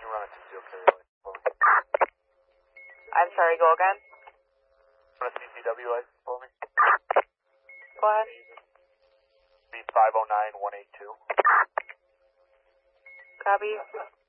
you run a CCO carrier license for me? I'm sorry, go again? Run a CCW license for me? Go ahead. B 509182. Copy.